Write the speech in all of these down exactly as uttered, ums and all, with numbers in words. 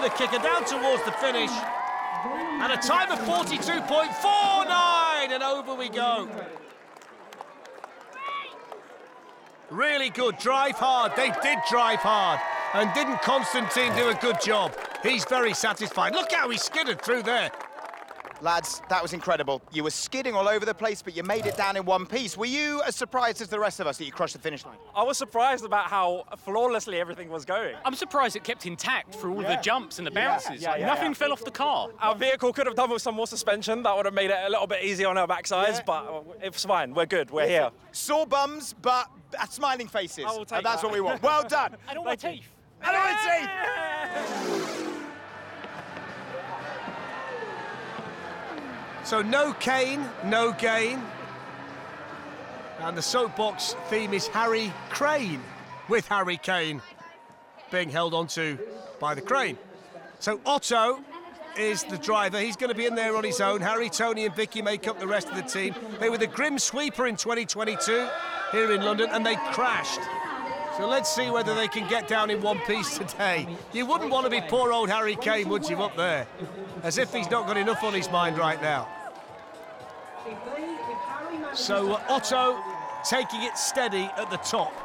the kicker, down towards the finish. And a time of forty-two point four nine, and over we go. Really good, drive hard. They did drive hard. And didn't Constantine do a good job? He's very satisfied. Look how he skidded through there. Lads, that was incredible. You were skidding all over the place, but you made it down in one piece. Were you as surprised as the rest of us that you crushed the finish line? I was surprised about how flawlessly everything was going. I'm surprised it kept intact through all Yeah. the jumps and the bounces. Yeah, yeah, Nothing yeah. fell off the car. Our vehicle could have done with some more suspension. That would have made it a little bit easier on our backsides, Yeah. but it's fine. We're good. We're here. Sore bums, but uh, smiling faces. I will take and that's that. what we want. Well done. And all my teeth. And all my teeth. So no Kane, no gain. And the soapbox theme is Harry Crane, with Harry Kane being held onto by the crane. So Otto is the driver. He's going to be in there on his own. Harry, Tony and Vicky make up the rest of the team. They were the Grim Sweeper in twenty twenty-two here in London, and they crashed. So let's see whether they can get down in one piece today. You wouldn't want to be poor old Harry Kane, would you, up there? As if he's not got enough on his mind right now. So uh, Otto taking it steady at the top.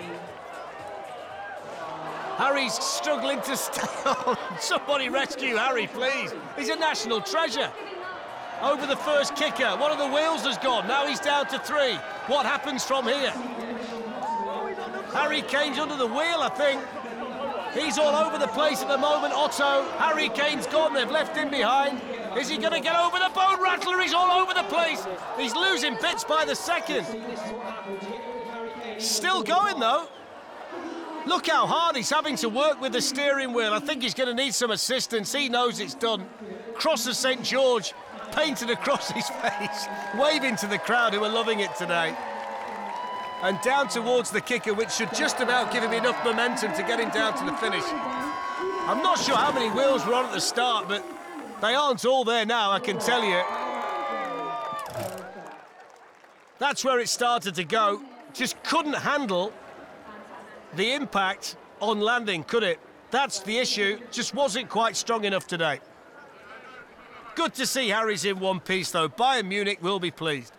Harry's struggling to stay on. Somebody rescue Harry, please. He's a national treasure. Over the first kicker. One of the wheels has gone. Now he's down to three. What happens from here? Harry Kane's under the wheel, I think. He's all over the place at the moment, Otto. Harry Kane's gone, they've left him behind. Is he going to get over the bone rattler? He's all over the place. He's losing bits by the second. Still going, though. Look how hard he's having to work with the steering wheel. I think he's going to need some assistance. He knows it's done. Cross of Saint George painted across his face, waving to the crowd who are loving it today. And down towards the kicker, which should just about give him enough momentum to get him down to the finish. I'm not sure how many wheels were on at the start, but they aren't all there now, I can tell you. That's where it started to go. Just couldn't handle the impact on landing, could it? That's the issue. Just wasn't quite strong enough today. Good to see Harry's in one piece, though. Bayern Munich will be pleased.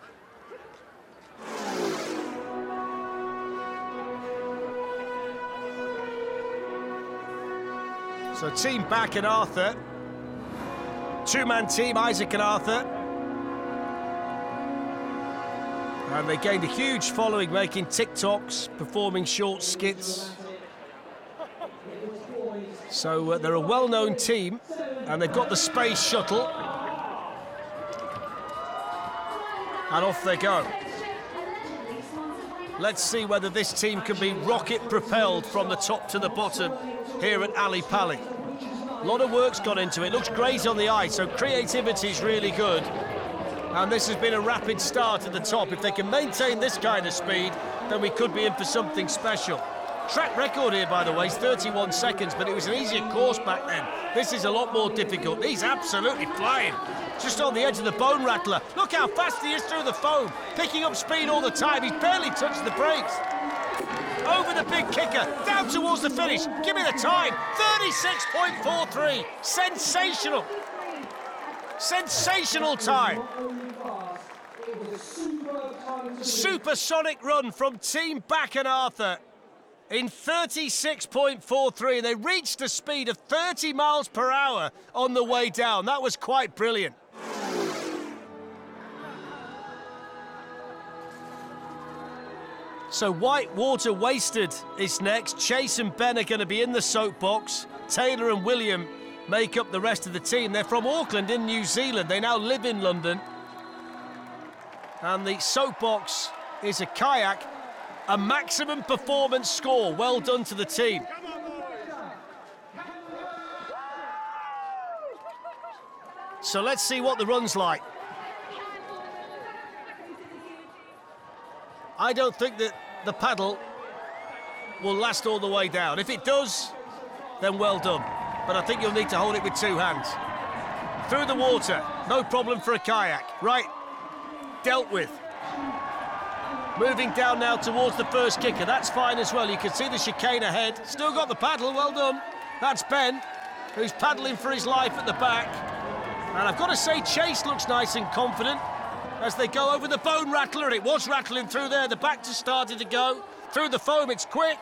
So team back at Arthur. Two-man team, Isaac and Arthur. And they gained a huge following, making TikToks, performing short skits. So uh, they're a well-known team, and they've got the space shuttle. And off they go. Let's see whether this team can be rocket-propelled from the top to the bottom here at Ali Pali. A lot of work's gone into it. Looks great on the eye, so creativity's really good. And this has been a rapid start at the top. If they can maintain this kind of speed, then we could be in for something special. Track record here, by the way, is thirty-one seconds, but it was an easier course back then. This is a lot more difficult. He's absolutely flying. Just on the edge of the bone rattler. Look how fast he is through the foam, picking up speed all the time. He's barely touched the brakes. Over the big kicker, down towards the finish. Give me the time, thirty-six point four three. Sensational. Sensational time. Supersonic run from Team Back and Arthur in thirty-six point four three. They reached a speed of thirty miles per hour on the way down. That was quite brilliant. So Whitewater Wasted is next. Chase and Ben are going to be in the soapbox. Taylor and William make up the rest of the team. They're from Auckland in New Zealand. They now live in London. And the soapbox is a kayak. A maximum performance score. Well done to the team. So let's see what the run's like. I don't think that the paddle will last all the way down. If it does, then well done. But I think you'll need to hold it with two hands. Through the water, no problem for a kayak. Right, dealt with. Moving down now towards the first kicker. That's fine as well. You can see the chicane ahead. Still got the paddle, well done. That's Ben. who's paddling for his life at the back. And I've got to say, Chase looks nice and confident as they go over the bone rattler. It was rattling through there. The back just started to go through the foam. It's quick.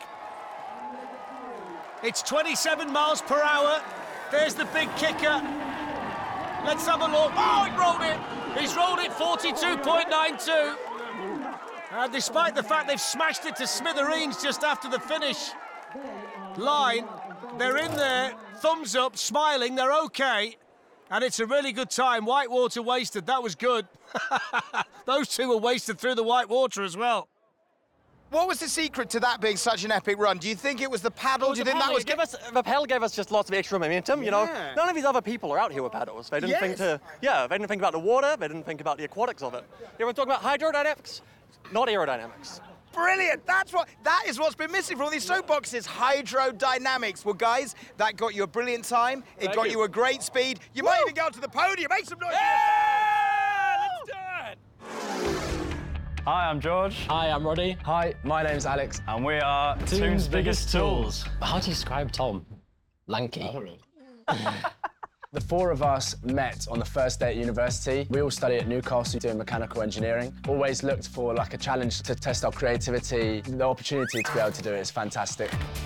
It's twenty-seven miles per hour. There's the big kicker. Let's have a look. Oh, he rolled it. He's rolled it forty-two point nine two. And despite the fact they've smashed it to smithereens just after the finish line, they're in there, thumbs up, smiling, they're okay. And it's a really good time. Whitewater wasted, that was good. Those two were wasted through the white water as well. What was the secret to that being such an epic run? Do you think it was the paddle? Well, Do you the think that paddle, was... it gave us, the paddle gave us just lots of extra momentum, you know. Yeah. None of these other people are out here with paddles. They didn't Yes. think to, yeah, they didn't think about the water, they didn't think about the aquatics of it. Everyone talking about hydrodynamics, not aerodynamics. Brilliant! That's what, that is what's been missing from all these soapboxes, hydrodynamics. Well, guys, that got you a brilliant time. It Thank got you. you a great speed. You might even go to the podium. Make some noise. Let's do it! Hi, I'm George. Hi, I'm Roddy. Hi, my name's Alex. And we are Toon's Biggest Tools. How do you describe Tom? Lanky. The four of us met on the first day at university. We all study at Newcastle doing mechanical engineering. Always looked for like a challenge to test our creativity. The opportunity to be able to do it is fantastic.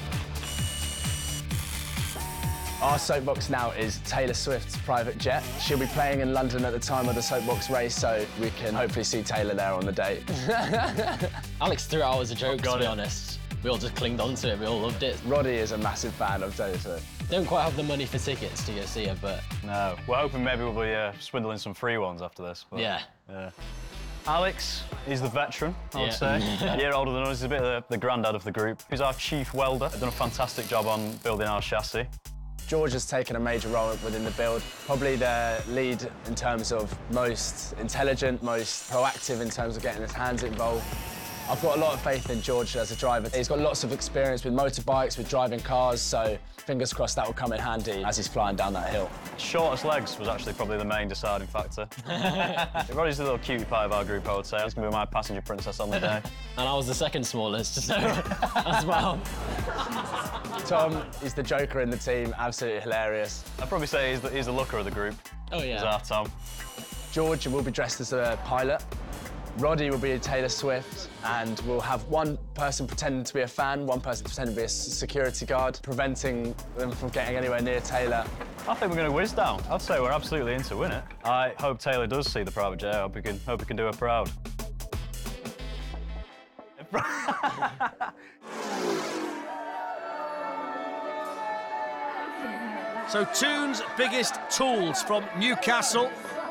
Our soapbox now is Taylor Swift's private jet. She'll be playing in London at the time of the soapbox race, so we can hopefully see Taylor there on the day. Alex threw it out as a joke, to be honest. We all just clinged on to it, we all loved it. Roddy is a massive fan of Taylor Swift. Don't quite have the money for tickets to go see her, but... No, we're hoping maybe we'll be uh, swindling some free ones after this. But, Yeah. yeah. Alex, he's the veteran, I would Yeah. say. A year older than us, he's a bit of the, the granddad of the group. He's our chief welder. He's done a fantastic job on building our chassis. George has taken a major role within the build, probably the lead in terms of most intelligent, most proactive in terms of getting his hands involved. I've got a lot of faith in George as a driver. He's got lots of experience with motorbikes, with driving cars, so fingers crossed that will come in handy as he's flying down that hill. Shortest legs was actually probably the main deciding factor. Roddy's the little cutie pie of our group, I would say. He's going to be my passenger princess on the day. And I was the second smallest, so as well. Tom is the joker in the team, absolutely hilarious. I'd probably say he's the, he's the looker of the group. Oh, yeah. He's our Tom. George will be dressed as a pilot. Roddy will be a Taylor Swift, and we'll have one person pretending to be a fan, one person pretending to be a security guard, preventing them from getting anywhere near Taylor. I think we're going to whiz down. I'd say we're absolutely in to win it. I hope Taylor does see the private jet. I hope we can, hope we can do her proud. So Toon's Biggest Tools from Newcastle.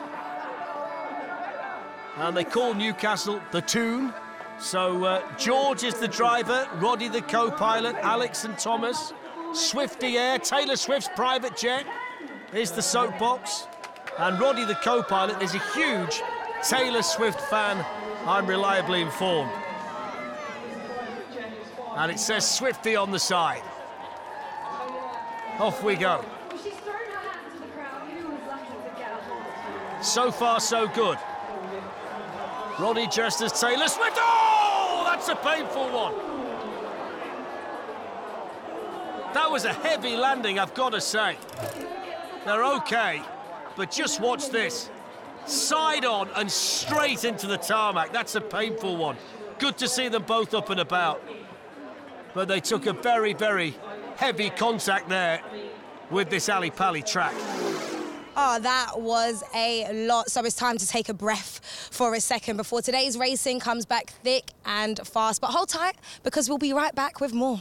And they call Newcastle the Toon. So uh, George is the driver, Roddy the co-pilot, Alex and Thomas. Swifty Air, Taylor Swift's private jet is the soapbox. And Roddy the co-pilot is a huge Taylor Swift fan, I'm reliably informed. And it says Swifty on the side. Off we go. So far, so good. Roddy dressed as Taylor Swift. Oh, that's a painful one. That was a heavy landing, I've got to say. They're okay, but just watch this. Side on and straight into the tarmac. That's a painful one. Good to see them both up and about. But they took a very, very heavy contact there with this Ali Pali track. Oh, that was a lot. So it's time to take a breath for a second before today's racing comes back thick and fast. But hold tight, because we'll be right back with more.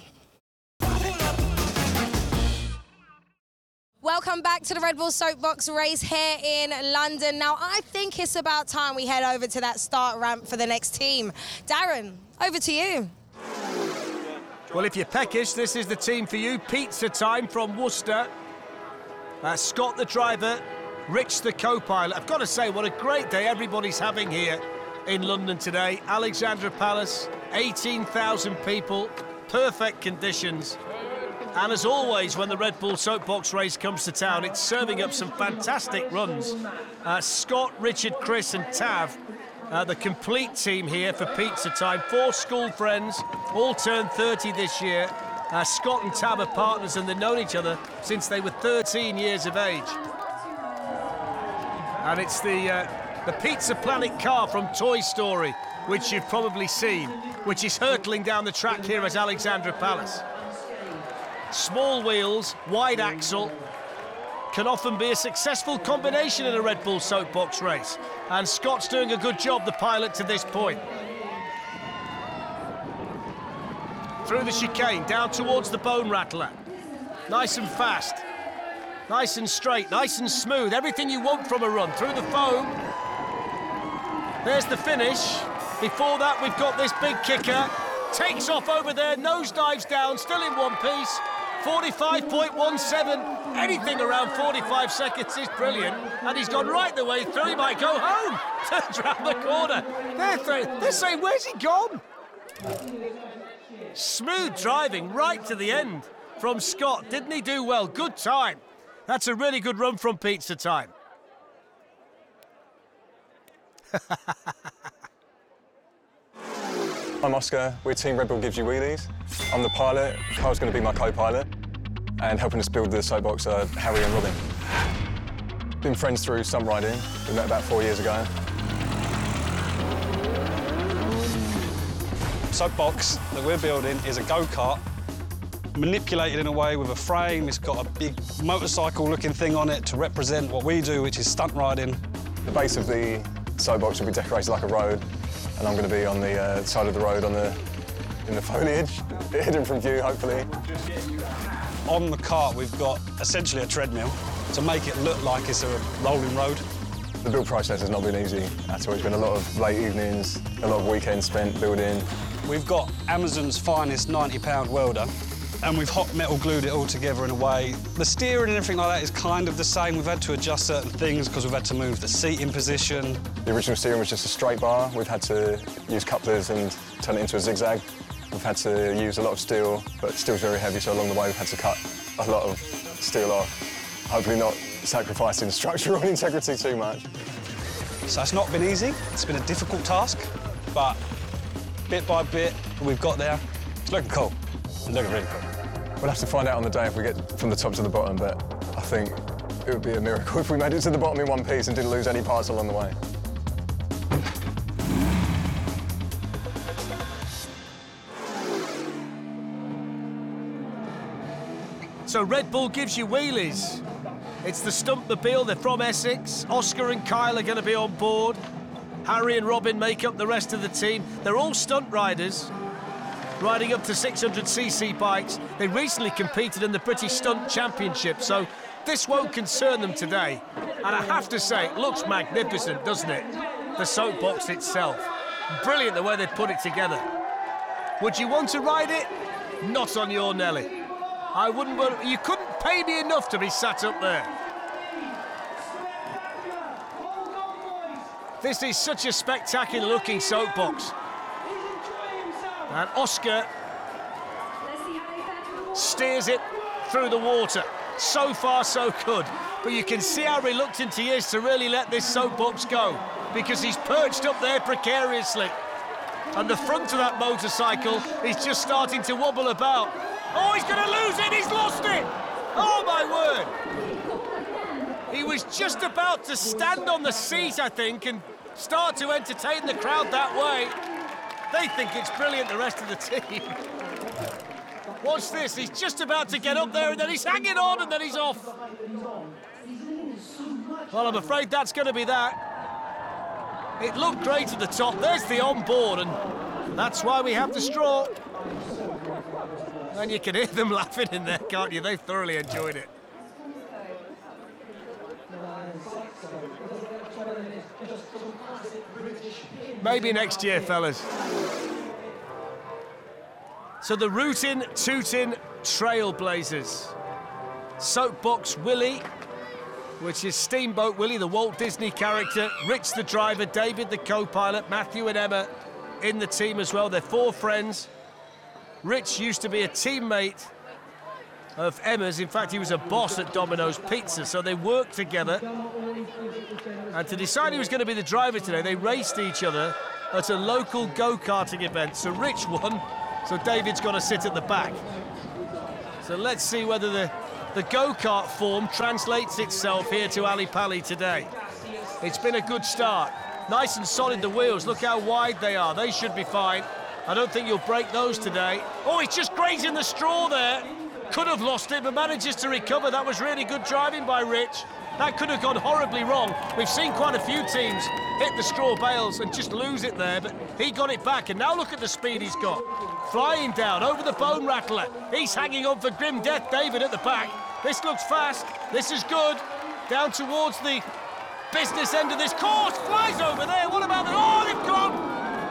Welcome back to the Red Bull Soapbox race here in London. Now, I think it's about time we head over to that start ramp for the next team. Darren, over to you. Well, if you're peckish, this is the team for you. Pizza Time from Worcester. Uh, Scott, the driver, Rich, the co-pilot. I've got to say, what a great day everybody's having here in London today. Alexandra Palace, eighteen thousand people, perfect conditions. And as always, when the Red Bull Soapbox race comes to town, it's serving up some fantastic runs. Uh, Scott, Richard, Chris and Tav, uh, the complete team here for Pizza Time. Four school friends, all turned thirty this year. Uh, Scott and Tab are partners and they've known each other since they were thirteen years of age. And it's the, uh, the Pizza Planet car from Toy Story, which you've probably seen, which is hurtling down the track here at Alexandra Palace. Small wheels, wide axle, can often be a successful combination in a Red Bull soapbox race. And Scott's doing a good job, the pilot, to this point. Through the chicane, down towards the Bone Rattler. Nice and fast. Nice and straight, nice and smooth. Everything you want from a run. Through the foam. There's the finish. Before that, we've got this big kicker. Takes off over there, nosedives down, still in one piece. forty-five point one seven. Anything around forty-five seconds is brilliant. And he's gone right the way through. He might go home. Turns round the corner. They're, th they're saying, where's he gone? Smooth driving right to the end from Scott. Didn't he do well? Good time. That's a really good run from Pizza Time. I'm Oscar, we're Team Red Bull Gives You Wheelies. I'm the pilot, Carl's going to be my co-pilot, and helping us build the soapbox are Harry and Robin. Been friends through stunt riding, we met about four years ago. Soapbox that we're building is a go-kart, manipulated in a way with a frame. It's got a big motorcycle-looking thing on it to represent what we do, which is stunt riding. The base of the soapbox will be decorated like a road, and I'm going to be on the uh, side of the road on the, in the foliage, hidden from view, hopefully. On the kart, we've got essentially a treadmill to make it look like it's a rolling road. The build process has not been easy at all. It's been a lot of late evenings, a lot of weekends spent building. We've got Amazon's finest ninety pound welder, and we've hot metal glued it all together in a way. The steering and everything like that is kind of the same. We've had to adjust certain things because we've had to move the seating position. The original steering was just a straight bar. We've had to use couplers and turn it into a zigzag. We've had to use a lot of steel, but steel's very heavy, so along the way we've had to cut a lot of steel off. Hopefully not sacrificing structural integrity too much. So it's not been easy. It's been a difficult task, but bit by bit, we've got there. It's looking cool. It's looking really cool. We'll have to find out on the day if we get from the top to the bottom, but I think it would be a miracle if we made it to the bottom in one piece and didn't lose any parts along the way. So Red Bull Gives You Wheelies. It's the Stuntmobile, they're from Essex. Oscar and Kyle are going to be on board. Harry and Robin make up the rest of the team. They're all stunt riders, riding up to six hundred c c bikes. They recently competed in the British Stunt Championship, so this won't concern them today. And I have to say, it looks magnificent, doesn't it? The soapbox itself. Brilliant the way they put it together. Would you want to ride it? Not on your Nelly. I wouldn't, but you couldn't pay me enough to be sat up there. This is such a spectacular looking soapbox. And Oscar steers it through the water. So far, so good. But you can see how reluctant he is to really let this soapbox go, because he's perched up there precariously. And the front of that motorcycle is just starting to wobble about. Oh, he's going to lose it! He's lost it! Oh, my word! He was just about to stand on the seat, I think, and start to entertain the crowd that way. They think it's brilliant, the rest of the team. Watch this, he's just about to get up there and then he's hanging on and then he's off. Well, I'm afraid that's going to be that. It looked great at the top. There's the on-board, and that's why we have the straw. And you can hear them laughing in there, can't you? They've thoroughly enjoyed it. Maybe next year, fellas. So the Rootin' Tootin' Trailblazers. Soapbox Willie, which is Steamboat Willie, the Walt Disney character. Rich the driver, David the co-pilot, Matthew and Emma in the team as well. They're four friends. Rich used to be a teammate of Emma's. In fact, he was a boss at Domino's Pizza, so they worked together. And to decide who was going to be the driver today, they raced each other at a local go-karting event. So Rich won, so David's got to sit at the back. So let's see whether the, the go-kart form translates itself here to Ali Pali today. It's been a good start. Nice and solid, the wheels. Look how wide they are. They should be fine. I don't think you'll break those today. Oh, he's just grazing the straw there. Could have lost it, but manages to recover. That was really good driving by Rich. That could have gone horribly wrong. We've seen quite a few teams hit the straw bales and just lose it there, but he got it back, and now look at the speed he's got. Flying down over the bone rattler. He's hanging on for grim death, David, at the back. This looks fast. This is good. Down towards the business end of this course. Flies over there. What about the... Oh, they've gone!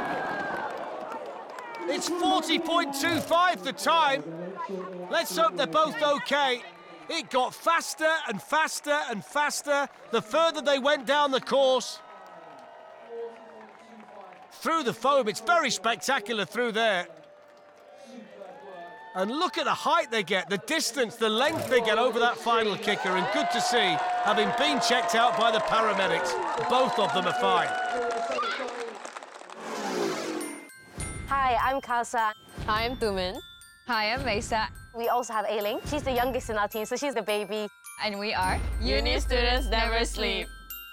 It's forty point two five the time. Let's hope they're both okay. It got faster and faster and faster the further they went down the course. Through the foam, it's very spectacular through there. And look at the height they get, the distance, the length they get over that final kicker, and good to see, having been checked out by the paramedics. Both of them are fine. Hi, I'm Kalsa. Hi, I'm Tumin. Hi, I'm Mesa. We also have Ailing. She's the youngest in our team, so she's the baby. And we are Uni Students Never Sleep.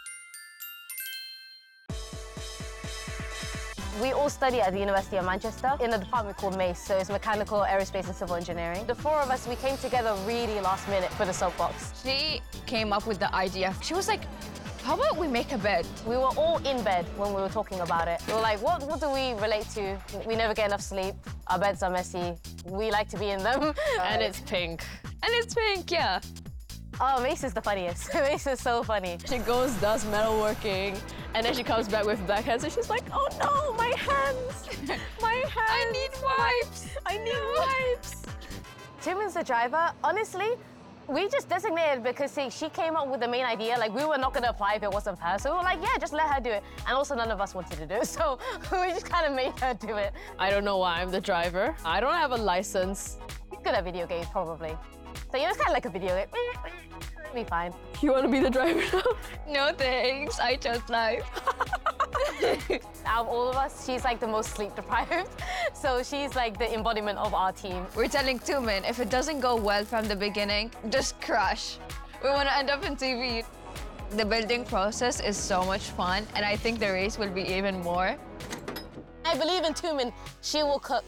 We all study at the University of Manchester in a department called MACE, so it's Mechanical, Aerospace and Civil Engineering. The four of us, we came together really last minute for the soapbox. She came up with the idea. She was like, how about we make a bed? We were all in bed when we were talking about it. We were like, what, what do we relate to? We never get enough sleep. Our beds are messy. We like to be in them. And it's pink. And it's pink, yeah. Oh, Mace is the funniest. Mace is so funny. She goes, does metalworking, and then she comes back with black hands, and she's like, oh no, my hands! My hands! I need wipes! I need wipes! Tumin's the driver. Honestly, we just designated because see, she came up with the main idea. Like, we were not going to apply if it wasn't her. So we were like, yeah, just let her do it. And also, none of us wanted to do it. So we just kind of made her do it. I don't know why I'm the driver. I don't have a license. You're good at video games, probably. So you're kind of like a video game. It'll be fine. You want to be the driver now? No thanks. I chose life. Out of all of us, she's like the most sleep deprived. So she's like the embodiment of our team. We're telling Tumin, if it doesn't go well from the beginning, just crash. We want to end up in T V. The building process is so much fun, and I think the race will be even more. I believe in Tumin. She will cook.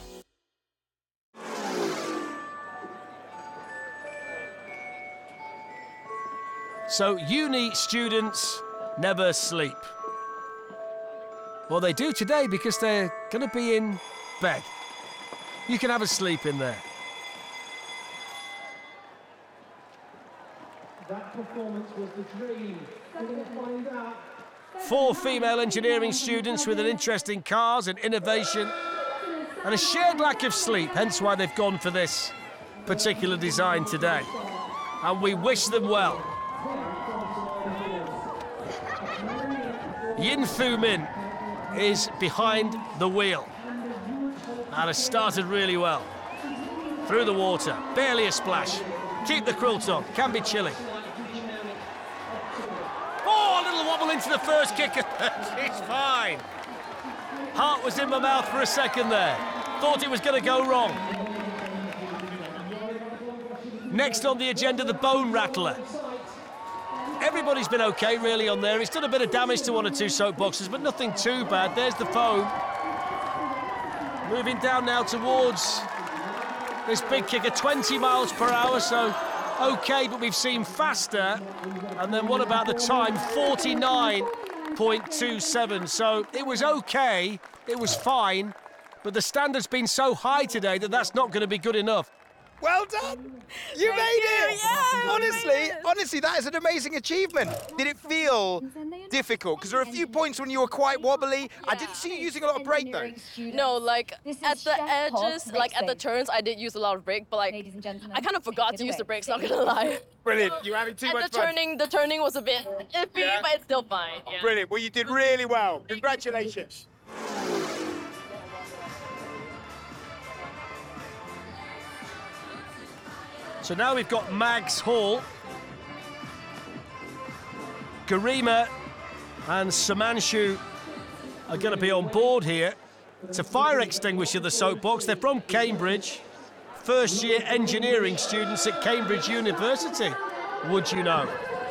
So uni students never sleep. Well, they do today because they're going to be in bed. You can have a sleep in there. That performance was the dream. We're going to find out. Four female engineering students with an interest in cars and innovation and a shared lack of sleep, hence why they've gone for this particular design today. And we wish them well. Yin Fu Min is behind the wheel and has started really well. Through the water, barely a splash. Keep the quilt on, can be chilly. Oh, a little wobble into the first kicker. It's fine. Heart was in my mouth for a second there. Thought it was going to go wrong. Next on the agenda, the bone rattler. Everybody's been okay, really, on there. It's done a bit of damage to one or two soapboxes, but nothing too bad. There's the foam. Moving down now towards this big kicker, twenty miles per hour, so okay, but we've seen faster. And then what about the time? forty-nine point two seven. So it was okay, it was fine, but the standard's been so high today that that's not going to be good enough. Well done! You Thank made you. it! Yeah, honestly, made it. honestly, that is an amazing achievement. Did it feel difficult? Because there were a few points when you were quite wobbly. I didn't see you using a lot of brake, though. No, like, at the edges, like, at the turns, I did use a lot of brake, but, like, I kind of forgot to use the brakes, not gonna lie. Brilliant. You're having too At much the fun. turning, the turning was a bit iffy, Yeah. but it's still fine. Yeah. Brilliant. Well, you did really well. Congratulations. So now we've got Mags Hall, Garima and Samanshu are going to be on board here. It's a fire extinguisher, the soapbox. They're from Cambridge. first-year engineering students at Cambridge University, would you know?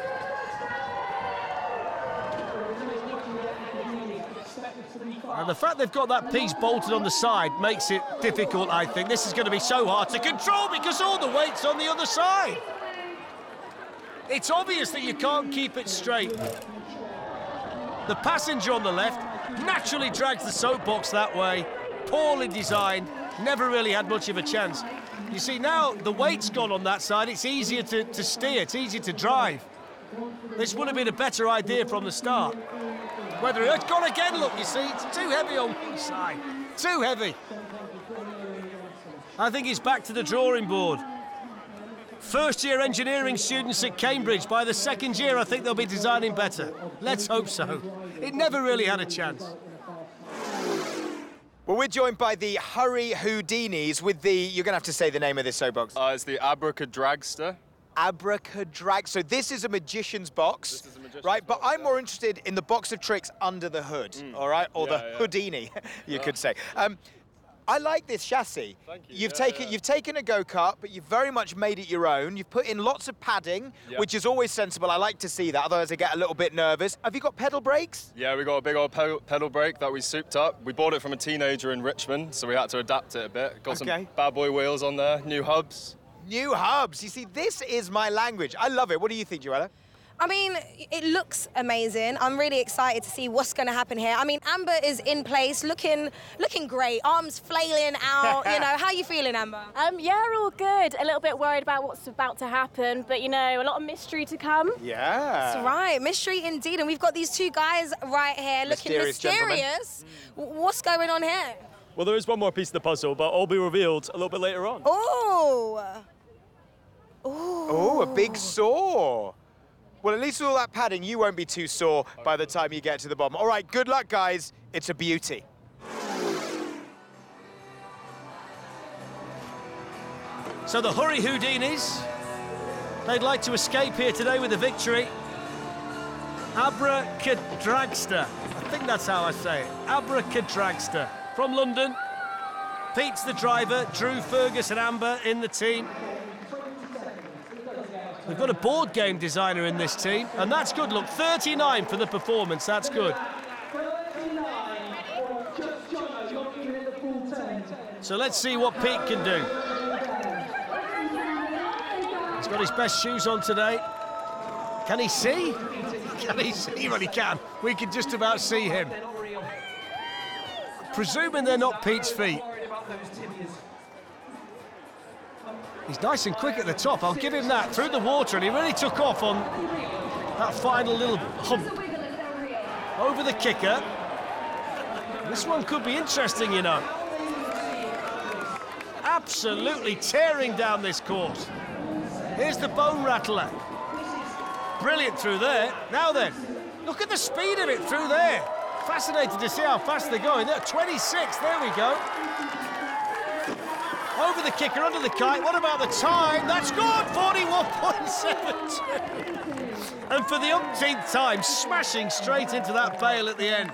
And the fact they've got that piece bolted on the side makes it difficult, I think. This is going to be so hard to control because all the weight's on the other side. It's obvious that you can't keep it straight. The passenger on the left naturally drags the soapbox that way. Poorly designed, never really had much of a chance. You see, now the weight's gone on that side, it's easier to, to steer, it's easier to drive. This would have been a better idea from the start. Whether it's gone again, look, you see, it's too heavy on one side. Too heavy. I think he's back to the drawing board. First-year engineering students at Cambridge. By the second year, I think they'll be designing better. Let's hope so. It never really had a chance. Well, we're joined by the Hurry Houdinis with the... You're going to have to say the name of this soapbox. Uh, it's the Abracadragster. Abracadrag. So this is a magician's box, This is a magician's right? But box, I'm more interested in the box of tricks under the hood, Mm. all right? Or Yeah, the yeah. Houdini, you Yeah. could say. Um, I like this chassis. Thank you. You've Yeah, taken yeah. you've taken a go-kart, but you've very much made it your own. You've put in lots of padding, Yeah. which is always sensible. I like to see that, otherwise I get a little bit nervous. Have you got pedal brakes? Yeah, we got a big old pedal, pedal brake that we souped up. We bought it from a teenager in Richmond, so we had to adapt it a bit. Got Okay. some bad boy wheels on there, new hubs. New hubs. You see, this is my language. I love it. What do you think, Joella? I mean, it looks amazing. I'm really excited to see what's going to happen here. I mean, Amber is in place, looking looking great, arms flailing out. You know, how are you feeling, Amber? Um, yeah, all good. A little bit worried about what's about to happen, but you know, a lot of mystery to come. Yeah. That's right, mystery indeed. And we've got these two guys right here looking Mysterious gentlemen. mysterious. W- What's going on here? Well, there is one more piece of the puzzle, but all be revealed a little bit later on. Oh. Oh. Oh, a big saw. Well, at least with all that padding, you won't be too sore by the time you get to the bottom. All right, good luck, guys. It's a beauty. So the Hurry Houdinis, they'd like to escape here today with a victory. Abracadragster. I think that's how I say it. Abracadragster. From London. Pete's the driver, Drew, Fergus and Amber in the team. We've got a board game designer in this team, and that's good. Look, thirty-nine for the performance, that's good. So let's see what Pete can do. He's got his best shoes on today. Can he see? Can he see? Well, he can. We can just about see him. Presuming they're not Pete's feet. He's nice and quick at the top, I'll give him that. Through the water, and he really took off on that final little hump. Over the kicker. This one could be interesting, you know. Absolutely tearing down this course. Here's the bone rattler. Brilliant through there. Now then, look at the speed of it through there. Fascinated to see how fast they're going. They're twenty-six, there we go. Over the kicker, under the kite. What about the time? That's good, forty-one point seven two. And for the umpteenth time, smashing straight into that bail at the end.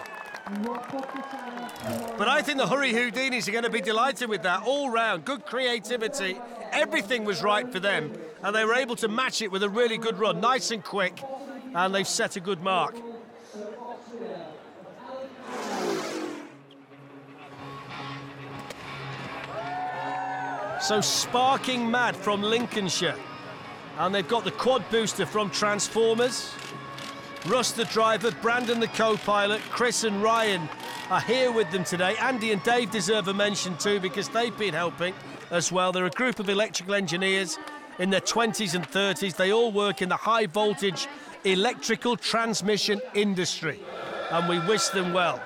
But I think the Hurry Houdinis are going to be delighted with that. All round, good creativity. Everything was right for them. And they were able to match it with a really good run. Nice and quick. And they've set a good mark. So Sparking Mad from Lincolnshire. And they've got the quad booster from Transformers. Russ the driver, Brandon the co-pilot, Chris and Ryan are here with them today. Andy and Dave deserve a mention too because they've been helping as well. They're a group of electrical engineers in their twenties and thirties. They all work in the high voltage electrical transmission industry. And we wish them well.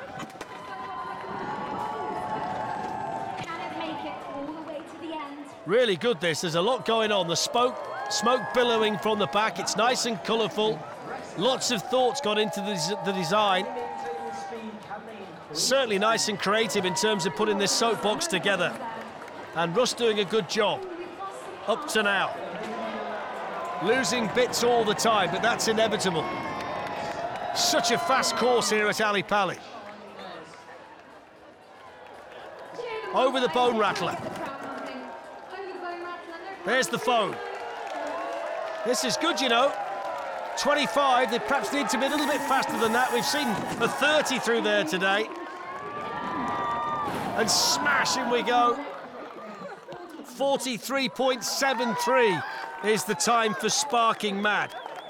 Really good this, there's a lot going on. The smoke, smoke billowing from the back, it's nice and colourful. Lots of thoughts got into the, the design. Certainly nice and creative in terms of putting this soapbox together. And Russ doing a good job, up to now. Losing bits all the time, but that's inevitable. Such a fast course here at Ali Pali. Over the bone rattler. There's the phone. This is good, you know. twenty-five, they perhaps need to be a little bit faster than that. We've seen a thirty through there today. And smash, in we go. forty-three point seven three is the time for Sparking Mad.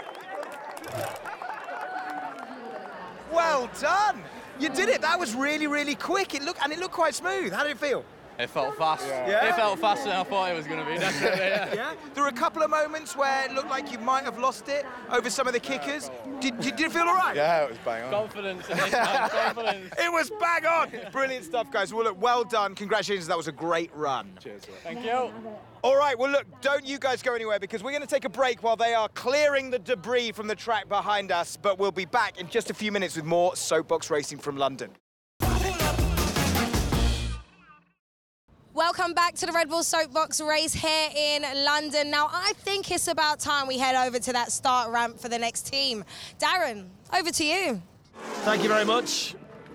Well done. You did it. That was really, really quick. It looked, and it looked quite smooth. How did it feel? It felt fast. Yeah. It felt faster than I thought it was going to be, definitely, yeah. Yeah? There were a couple of moments where it looked like you might have lost it over some of the kickers. Did, did, did it feel all right? Yeah, it was bang on. Confidence in this man, confidence. It was bang on. Brilliant stuff, guys. Well, look, well done. Congratulations. That was a great run. Cheers. Thank you. All right, well, look, don't you guys go anywhere because we're going to take a break while they are clearing the debris from the track behind us, but we'll be back in just a few minutes with more Soapbox Racing from London. Welcome back to the Red Bull Soapbox race here in London. Now, I think it's about time we head over to that start ramp for the next team. Darren, over to you. Thank you very much.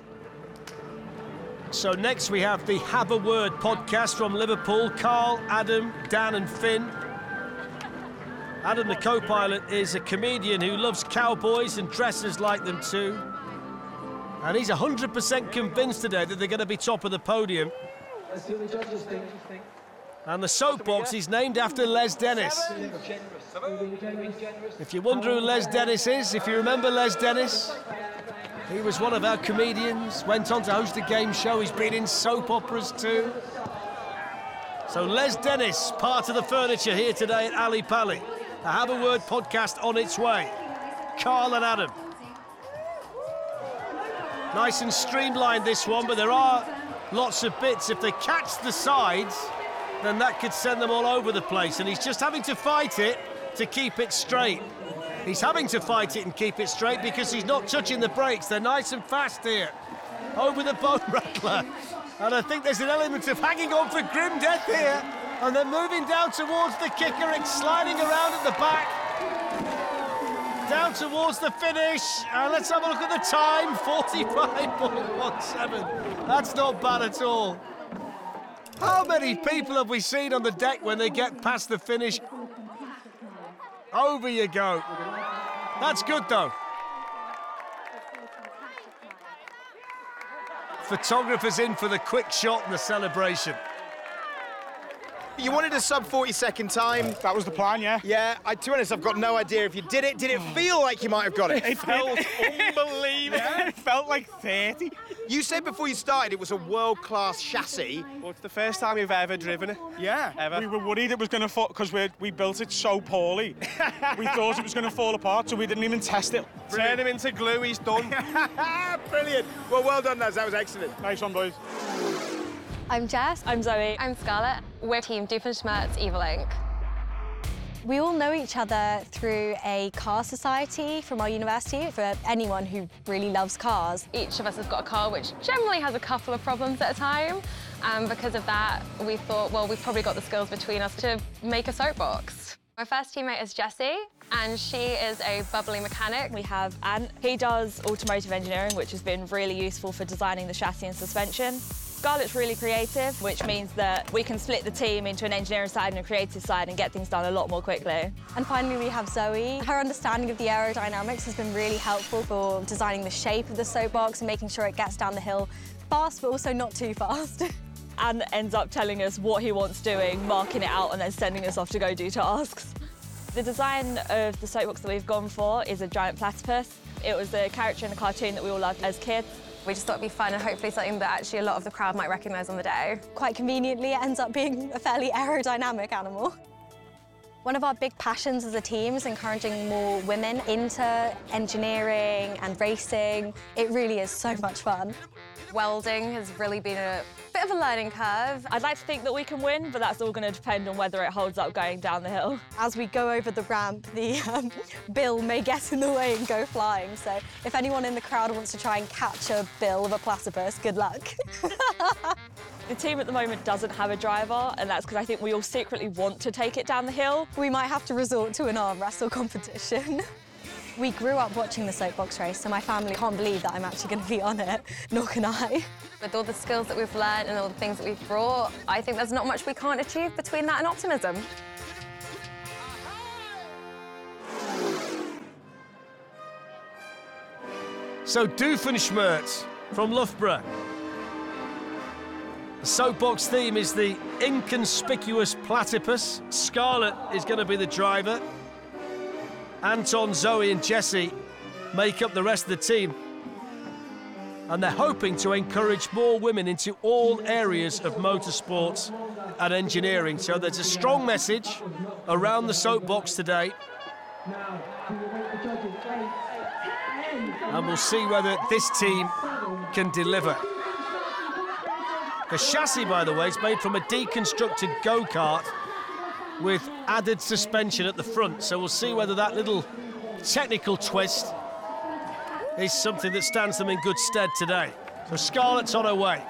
So next we have the Have a Word podcast from Liverpool. Carl, Adam, Dan and Finn. Adam, the co-pilot, is a comedian who loves cowboys and dresses like them too. And he's one hundred percent convinced today that they're going to be top of the podium. Let's see what the judges think. And the soapbox is named after Les Dennis. If you wonder who Les Dennis is, if you remember Les Dennis, he was one of our comedians, went on to host a game show, he's been in soap operas too. So Les Dennis, part of the furniture here today at Ali Pali. The Have a Word podcast on its way. Carl and Adam. Nice and streamlined this one, but there are lots of bits. If they catch the sides, then that could send them all over the place. And he's just having to fight it to keep it straight. He's having to fight it and keep it straight because he's not touching the brakes. They're nice and fast here. Over the bone rattler. And I think there's an element of hanging on for grim death here. And then moving down towards the kicker. It's sliding around at the back. Down towards the finish. And let's have a look at the time. forty-five point one seven. That's not bad at all. How many people have we seen on the deck when they get past the finish? Over you go. That's good, though. Photographers in for the quick shot and the celebration. You wanted a sub forty second time. That was the plan, yeah. Yeah, I, to be honest, I've got no idea if you did it. Did it feel like you might have got it? It felt unbelievable. Yeah. It felt like thirty. You said before you started it was a world-class chassis. Well, it's the first time we've ever driven it. Yeah. Ever. We were worried it was going to fall because we we built it so poorly. We thought it was going to fall apart, so we didn't even test it. Brilliant. Turn him into glue, he's done. Brilliant. Well, well done, lads. That was excellent. Nice one, boys. I'm Jess. I'm Zoe. I'm Scarlett. We're Team Doofenshmirtz Evil Incorporated. We all know each other through a car society from our university for anyone who really loves cars. Each of us has got a car which generally has a couple of problems at a time. And because of that, we thought, well, we've probably got the skills between us to make a soapbox. My first teammate is Jessie, and she is a bubbly mechanic. We have Ant. He does automotive engineering, which has been really useful for designing the chassis and suspension. Scarlett's really creative, which means that we can split the team into an engineering side and a creative side and get things done a lot more quickly. And finally, we have Zoe. Her understanding of the aerodynamics has been really helpful for designing the shape of the soapbox and making sure it gets down the hill fast, but also not too fast. And ends up telling us what he wants doing, marking it out, and then sending us off to go do tasks. The design of the soapbox that we've gone for is a giant platypus. It was a character in a cartoon that we all loved as kids. We just thought it'd be fun and hopefully something that actually a lot of the crowd might recognise on the day. Quite conveniently, it ends up being a fairly aerodynamic animal. One of our big passions as a team is encouraging more women into engineering and racing. It really is so much fun. Welding has really been a bit of a learning curve. I'd like to think that we can win, but that's all going to depend on whether it holds up going down the hill. As we go over the ramp, the um, bill may get in the way and go flying. So if anyone in the crowd wants to try and catch a bill of a platypus, good luck. The team at the moment doesn't have a driver, and that's because I think we all secretly want to take it down the hill. We might have to resort to an arm wrestle competition. We grew up watching the soapbox race, so my family can't believe that I'm actually going to be on it, nor can I. With all the skills that we've learned and all the things that we've brought, I think there's not much we can't achieve between that and optimism. So Doofenshmirtz from Loughborough. The soapbox theme is the inconspicuous platypus. Scarlett is going to be the driver. Anton, Zoe and Jesse make up the rest of the team. And they're hoping to encourage more women into all areas of motorsports and engineering. So there's a strong message around the soapbox today. And we'll see whether this team can deliver. The chassis, by the way, is made from a deconstructed go-kart with added suspension at the front. So we'll see whether that little technical twist is something that stands them in good stead today. So Scarlett's on her way.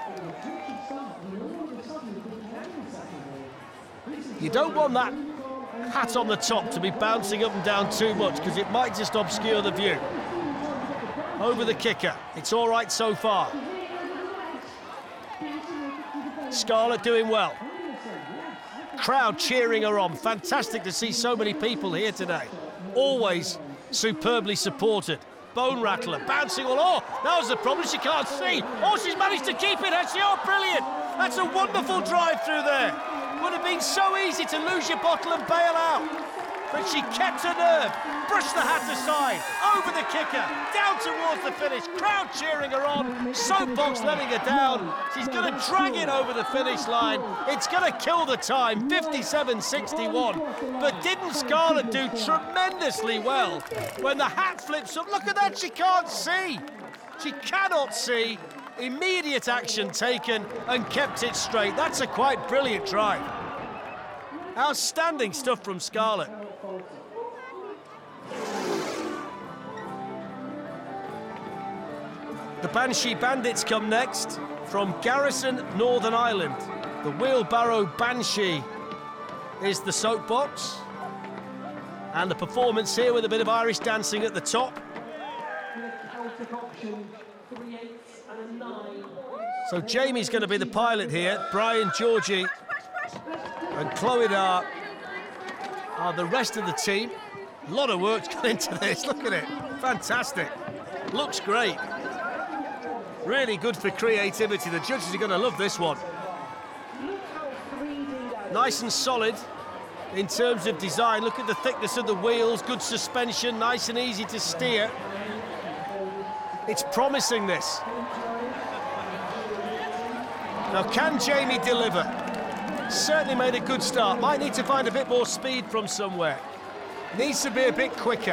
You don't want that hat on the top to be bouncing up and down too much because it might just obscure the view. Over the kicker. It's all right so far. Scarlett doing well. Crowd cheering her on. Fantastic to see so many people here today. Always superbly supported. Bone Rattler bouncing all. Oh, that was the problem. She can't see. Oh, she's managed to keep it, has she? Oh, brilliant. That's a wonderful drive through there. Would have been so easy to lose your bottle and bail out. But she kept her nerve, brushed the hat aside, over the kicker, down towards the finish, crowd cheering her on, soapbox letting her down. She's going to drag it over the finish line. It's going to kill the time, fifty-seven sixty-one. But didn't Scarlett do tremendously well when the hat flips up? Look at that, she can't see. She cannot see. Immediate action taken and kept it straight. That's a quite brilliant drive. Outstanding stuff from Scarlett. The Banshee Bandits come next from Garrison, Northern Ireland. The Wheelbarrow Banshee is the soapbox. And the performance here with a bit of Irish dancing at the top. So Jamie's going to be the pilot here. Brian, Georgie and Chloe are, are the rest of the team. A lot of work's gone into this. Look at it. Fantastic. Looks great. Really good for creativity. The judges are going to love this one. Nice and solid in terms of design. Look at the thickness of the wheels. Good suspension. Nice and easy to steer. It's promising, this. Now, can Jamie deliver? Certainly made a good start. Might need to find a bit more speed from somewhere. Needs to be a bit quicker.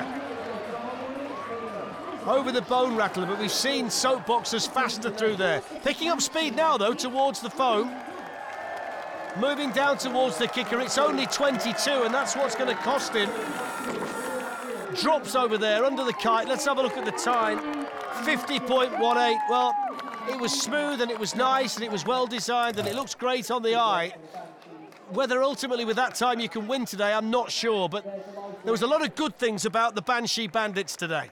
Over the Bone Rattler, but we've seen soapboxers faster through there. Picking up speed now, though, towards the foam. Moving down towards the kicker. It's only twenty-two, and that's what's going to cost him. Drops over there under the kite. Let's have a look at the time. fifty point one eight. Well, it was smooth and it was nice and it was well designed and it looks great on the eye. Whether ultimately with that time you can win today, I'm not sure, but there was a lot of good things about the Banshee Bandits today.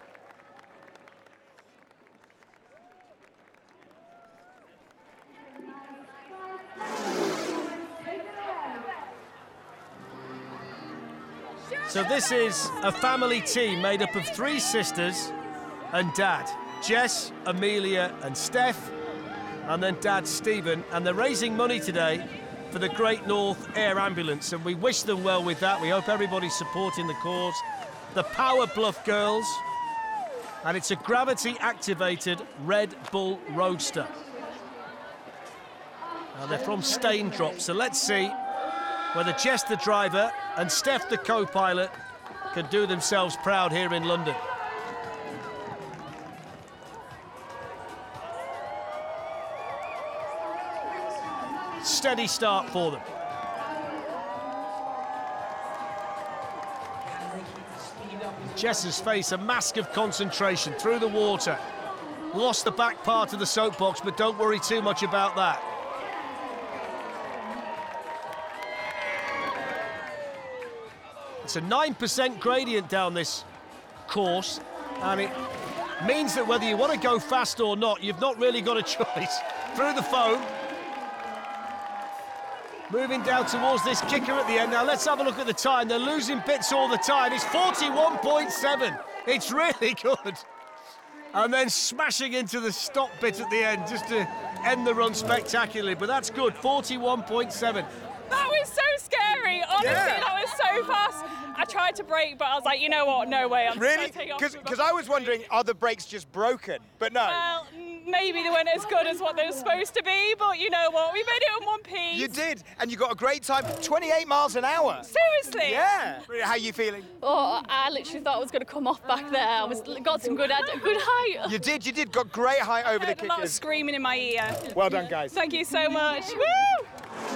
So this is a family team made up of three sisters and dad. Jess, Amelia and Steph, and then dad Stephen, and they're raising money today for the Great North Air Ambulance, and we wish them well with that. We hope everybody's supporting the cause. The Power Bluff Girls, and it's a gravity-activated Red Bull Roadster. Now they're from Staindrop, so let's see whether Jess the driver and Steph the co-pilot can do themselves proud here in London. Steady start for them. Jess's face, a mask of concentration through the water. Lost the back part of the soapbox, but don't worry too much about that. It's a nine percent gradient down this course, and it means that whether you want to go fast or not, you've not really got a choice. Through the foam. Moving down towards this kicker at the end. Now let's have a look at the time. They're losing bits all the time. It's forty-one point seven. It's really good. and then smashing into the stop bit at the end just to end the run spectacularly. But that's good, forty-one point seven. That was so scary. Honestly, Yeah. that was so fast. I tried to brake, but I was like, you know what? No way. I'm Really? just gonna take off. Because I was wondering, are the brakes just broken? But no. Well, maybe they weren't as good as what they were supposed to be, but you know what? We made it in one piece. You did, and you got a great time, twenty-eight miles an hour. Seriously? Yeah. How are you feeling? Oh, I literally thought I was going to come off back there. I was got some good good height. You did, you did. Got great height over I the heard a lot of kickers. screaming in my ear. Well done, guys. Thank you so much. Woo!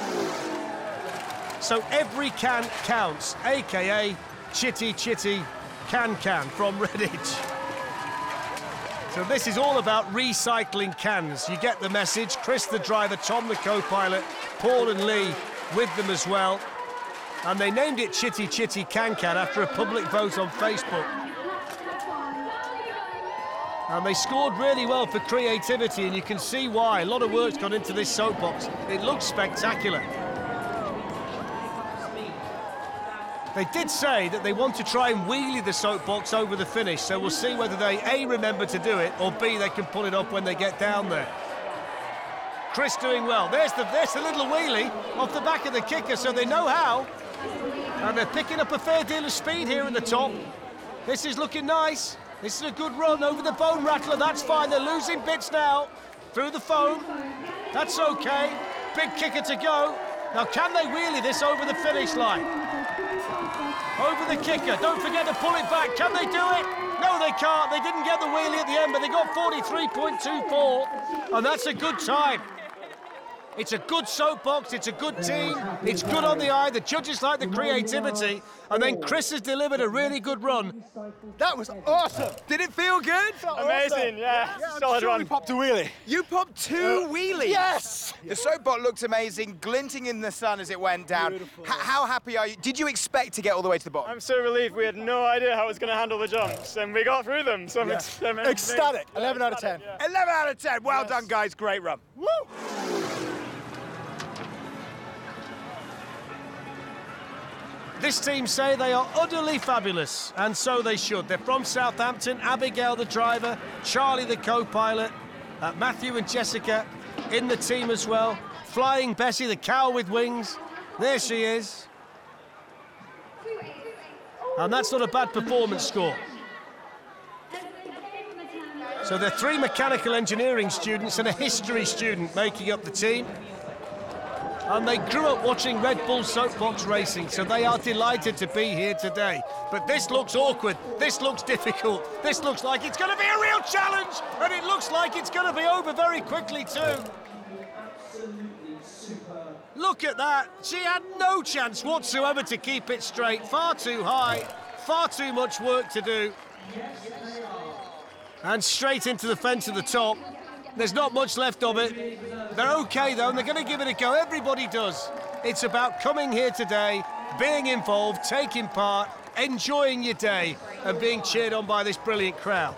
So every can counts, A K A Chitty Chitty Can Can from Redditch. So this is all about recycling cans. You get the message. Chris, the driver, Tom, the co-pilot, Paul and Lee with them as well. And they named it Chitty Chitty Can Can after a public vote on Facebook. And they scored really well for creativity, and you can see why. A lot of work's gone into this soapbox. It looks spectacular. They did say that they want to try and wheelie the soapbox over the finish, so we'll see whether they, A, remember to do it, or B, they can pull it off when they get down there. Chris doing well. There's the, there's the little wheelie off the back of the kicker, so they know how. And they're picking up a fair deal of speed here in the top. This is looking nice. This is a good run over the bone rattler. That's fine. They're losing bits now through the foam. That's okay. Big kicker to go. Now, can they wheelie this over the finish line? Over the kicker. Don't forget to pull it back. Can they do it? No, they can't. They didn't get the wheelie at the end, but they got forty-three point two four, and that's a good time. It's a good soapbox, it's a good team, it's good on the eye, the judges like the creativity, and then Chris has delivered a really good run. That was awesome. Did it feel good? Amazing, Awesome. yeah. yeah Solid sure run. we popped a wheelie. You popped two Uh, wheelies? yes! The soapbox looked amazing, glinting in the sun as it went down. H how happy are you? Did you expect to get all the way to the bottom? I'm so relieved. We had no idea how it was going to handle the jumps, and we got through them. So I'm Yeah. ex- I'm Ecstatic. Yeah, eleven out of ten. eleven out of ten. Well done, guys. Great run. Woo! This team say they are utterly fabulous, and so they should. They're from Southampton. Abigail, the driver, Charlie, the co-pilot, uh, Matthew and Jessica in the team as well. Flying Bessie, the cow with wings. There she is. And that's not a bad performance score. So there are three mechanical engineering students and a history student making up the team. And they grew up watching Red Bull soapbox racing, so they are delighted to be here today. But this looks awkward, this looks difficult, this looks like it's going to be a real challenge, and it looks like it's going to be over very quickly too. Look at that, she had no chance whatsoever to keep it straight, far too high, far too much work to do. And straight into the fence at the top. There's not much left of it. They're okay, though, and they're going to give it a go. Everybody does. It's about coming here today, being involved, taking part, enjoying your day, and being cheered on by this brilliant crowd.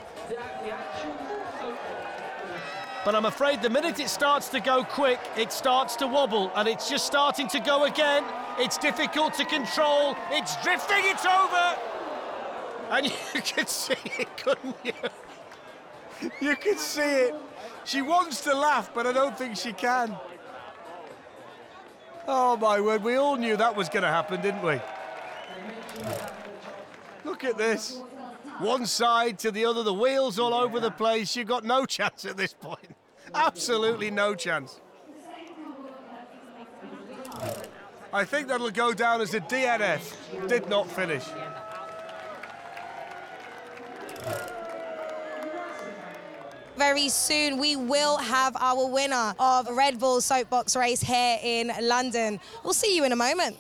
But I'm afraid the minute it starts to go quick, it starts to wobble, and it's just starting to go again. It's difficult to control. It's drifting, it's over. And you could see it, couldn't you? You could see it. She wants to laugh, but I don't think she can. Oh, my word, we all knew that was going to happen, didn't we? Look at this. One side to the other, the wheels all over the place. You've got no chance at this point. Absolutely no chance. I think that'll go down as a D N F. Did not finish. Very soon we will have our winner of Red Bull Soapbox Race here in London. We'll see you in a moment.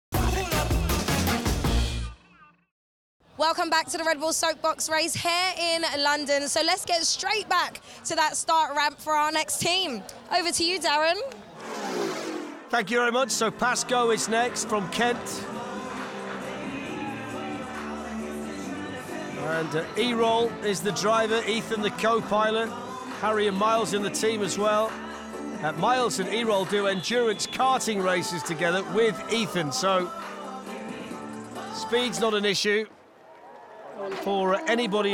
Welcome back to the Red Bull Soapbox Race here in London. So let's get straight back to that start ramp for our next team. Over to you, Darren. Thank you very much. So Pasco is next from Kent. And uh, E-Roll is the driver, Ethan the co-pilot, Harry and Miles in the team as well. Uh, Miles and E-Roll do endurance karting races together with Ethan, so speed's not an issue for anybody